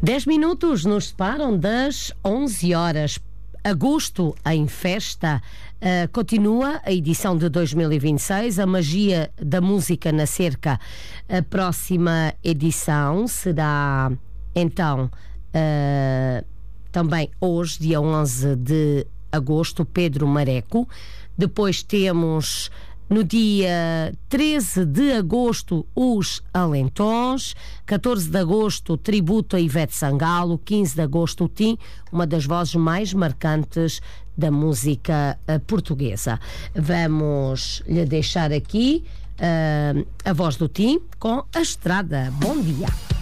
10 minutos nos separam das 11 horas. Agosto em festa. Continua a edição de 2026, a magia da música na cerca. A próxima edição será então também hoje, dia 11 de agosto, Pedro Mareco. Depois temos no dia 13 de agosto os Alentons, 14 de agosto tributo a Ivete Sangalo, 15 de agosto o Tim, uma das vozes mais marcantes da música portuguesa. Vamos lhe deixar aqui a voz do Tim com A Estrada. Bom dia.